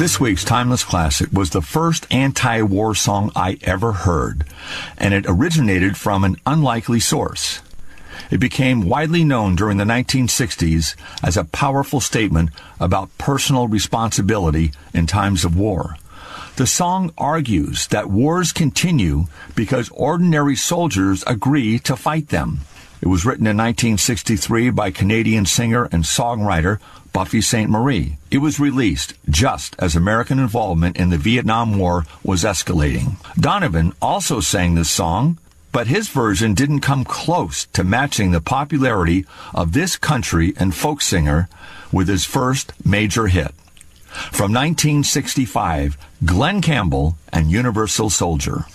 This week's Timeless Classic was the first anti-war song I ever heard, and it originated from an unlikely source. It became widely known during the 1960s as a powerful statement about personal responsibility in times of war. The song argues that wars continue because ordinary soldiers agree to fight them. It was written in 1963 by Canadian singer and songwriter Buffy Sainte-Marie. It was released just as American involvement in the Vietnam War was escalating. Donovan also sang this song, but his version didn't come close to matching the popularity of this country and folk singer with his first major hit. From 1965, Glen Campbell and Universal Soldier.